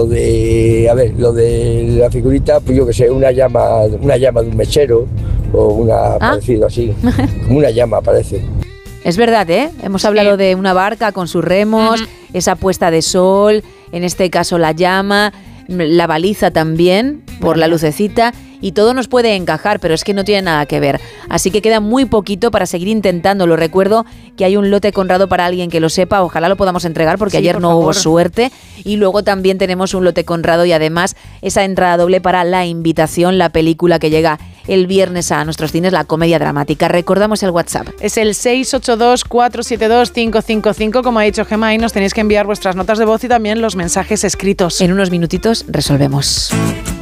Lo de la figurita, pues yo que sé, una llama de un mechero o una parecido así, como una llama parece. Es verdad, ¿eh? Hemos hablado de una barca con sus remos, esa puesta de sol, en este caso la llama, la baliza también, por la lucecita, y todo nos puede encajar, pero es que no tiene nada que ver. Así que queda muy poquito para seguir intentándolo. Recuerdo que hay un lote Conrado para alguien que lo sepa, ojalá lo podamos entregar porque ayer no hubo suerte. Y luego también tenemos un lote Conrado y además esa entrada doble para La Invitación, la película que llega el viernes a nuestros cines, la comedia dramática. Recordamos el WhatsApp. Es el 682-472-555. Como ha dicho Gemma, ahí nos tenéis que enviar vuestras notas de voz y también los mensajes escritos. En unos minutitos resolvemos.